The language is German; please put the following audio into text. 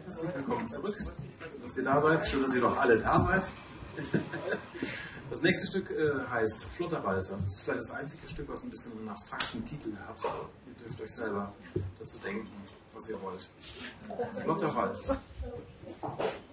Herzlich willkommen zurück. Schön, dass ihr da seid. Schön, dass ihr doch alle da seid. Das nächste Stück heißt Flotter Walzer. Das ist vielleicht das einzige Stück, was ein bisschen einen abstrakten Titel hat. Ihr dürft euch selber dazu denken, was ihr wollt. Flotter Walzer.